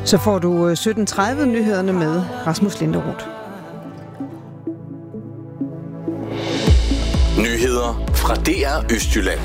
Så får du 17.30 nyhederne med Rasmus Linderoth. Nyheder fra DR Østjylland.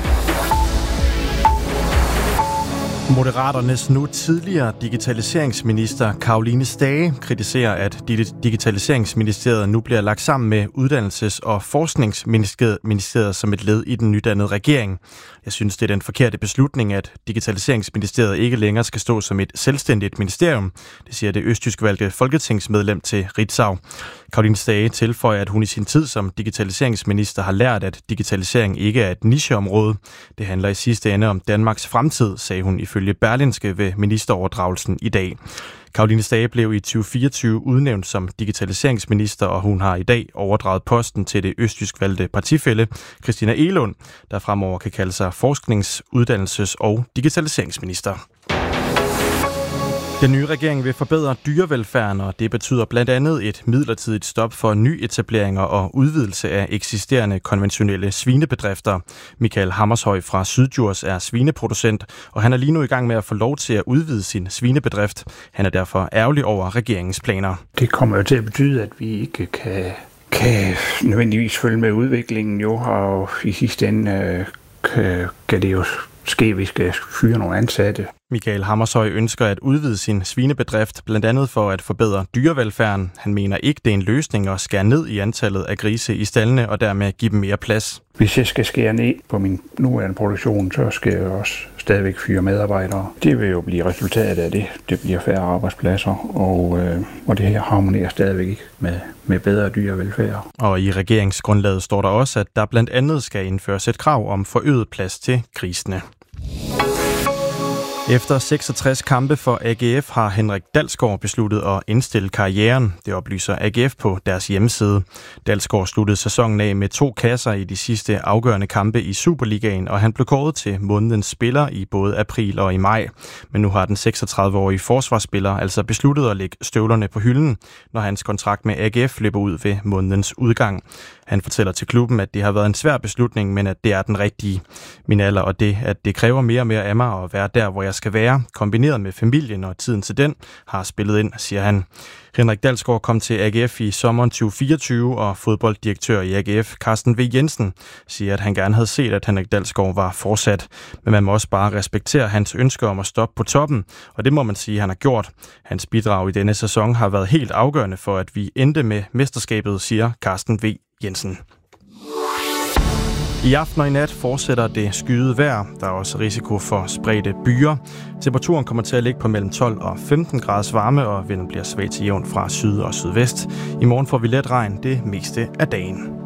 Moderaternes nu tidligere digitaliseringsminister Caroline Stage kritiserer, at Digitaliseringsministeriet nu bliver lagt sammen med Uddannelses- og Forskningsministeriet som et led i den nydannede regering. Jeg synes, det er den forkerte beslutning, at Digitaliseringsministeriet ikke længere skal stå som et selvstændigt ministerium. Det siger det østjysk valgte folketingsmedlem til Ritzau. Caroline Stage tilføjer, at hun i sin tid som digitaliseringsminister har lært, at digitalisering ikke er et nicheområde. Det handler i sidste ende om Danmarks fremtid, sagde hun ifølge Berlingske ved ministeroverdragelsen i dag. Caroline Stage blev i 2024 udnævnt som digitaliseringsminister, og hun har i dag overdraget posten til det østjysk valgte partifælle Christina Egelund, der fremover kan kalde sig forsknings-, uddannelses- og digitaliseringsminister. Den nye regering vil forbedre dyrevelfærden, og det betyder blandt andet et midlertidigt stop for nyetableringer og udvidelse af eksisterende konventionelle svinebedrifter. Michael Hammershøj fra Syddjurs er svineproducent, og han er lige nu i gang med at få lov til at udvide sin svinebedrift. Han er derfor ærgerlig over regeringens planer. Det kommer jo til at betyde, at vi ikke kan nødvendigvis følge med udviklingen, jo, og i sidste ende kan det jo ske, at vi skal fyre nogle ansatte. Michael Hammershøj ønsker at udvide sin svinebedrift, blandt andet for at forbedre dyrevelfærden. Han mener ikke, det er en løsning at skære ned i antallet af grise i staldene og dermed give dem mere plads. Hvis jeg skal skære ned på min nuværende produktion, så skal jeg også stadigvæk fyre medarbejdere. Det vil jo blive resultatet af det. Det bliver færre arbejdspladser, og det her harmonerer stadigvæk ikke med bedre dyrevelfærd. Og i regeringsgrundlaget står der også, at der blandt andet skal indføres et krav om forøget plads til grisene. Efter 66 kampe for AGF har Henrik Dalsgaard besluttet at indstille karrieren. Det oplyser AGF på deres hjemmeside. Dalsgaard sluttede sæsonen af med 2 kasser i de sidste afgørende kampe i Superligaen, og han blev kåret til månedens spiller i både april og i maj. Men nu har den 36-årige forsvarsspiller altså besluttet at lægge støvlerne på hylden, når hans kontrakt med AGF løber ud ved månedens udgang. Han fortæller til klubben, at det har været en svær beslutning, men at det er den rigtige. Min alder og det, at det kræver mere og mere af mig at være der, hvor jeg skal være, kombineret med familien og tiden til den, har spillet ind, siger han. Henrik Dalsgaard kom til AGF i sommeren 2024, og fodbolddirektør i AGF, Carsten V. Jensen, siger, at han gerne havde set, at Henrik Dalsgaard var fortsat. Men man må også bare respektere hans ønsker om at stoppe på toppen, og det må man sige, han har gjort. Hans bidrag i denne sæson har været helt afgørende for, at vi endte med mesterskabet, siger Carsten V. Jensen. I aften og i nat fortsætter det skyede vejr. Der er også risiko for spredte byer. Temperaturen kommer til at ligge på mellem 12 og 15 graders varme, og vinden bliver svag til jævn fra syd og sydvest. I morgen får vi let regn det meste af dagen.